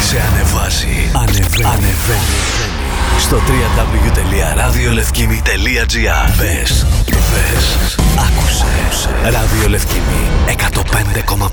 Σε ανεβάζει. Ανεβαίνει. Στο www.radiolevkimi.gr. Μπες. Άκουσε. Ράδιο Λευκήμη 105,5.